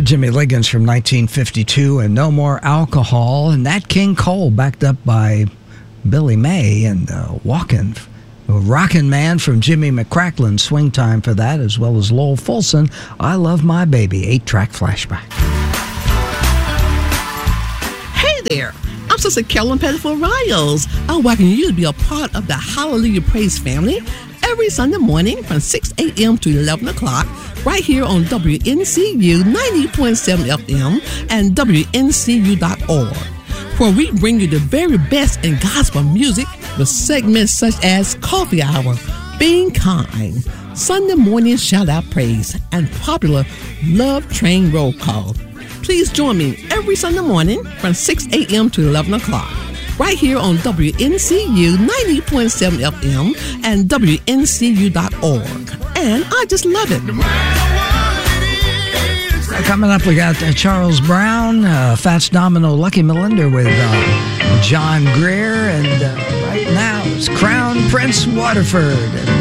Jimmy Liggins from 1952 and No More Alcohol, and Nat King Cole backed up by Billy May and Walkin'. Rockin' Man from Jimmy McCracklin, Swing Time for that, as well as Lowell Fulson, I Love My Baby, 8-track flashback. Hey there, I'm Sister Carolyn Pettiford Riles. I welcome you to be a part of the Hallelujah Praise family every Sunday morning from 6 a.m. to 11 o'clock, right here on WNCU 90.7 FM and WNCU.org, where we bring you the very best in gospel music with segments such as Coffee Hour, Being Kind, Sunday Morning Shout Out Praise, and popular Love Train Roll Call. Please join me every Sunday morning from 6 a.m. to 11 o'clock, right here on WNCU 90.7 FM and WNCU.org. And I just love it. Coming up, we got Charles Brown, Fats Domino, Lucky Melinda with John Greer, and right now it's Crown Prince Waterford.